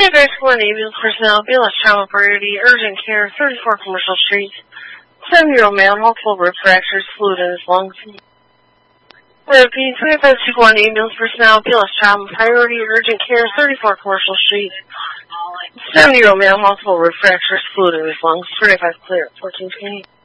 Graceful and ambulance personnel, BLS trauma priority, urgent care, 34 Commercial Street. 7-year-old male, multiple rib fractures, fluid in his lungs. Repeat, 2521 ambulance personnel, BLS trauma priority, urgent care, 34 Commercial Street. 7-year-old male, multiple rib fractures, fluid in his lungs. 25 clear, 1420.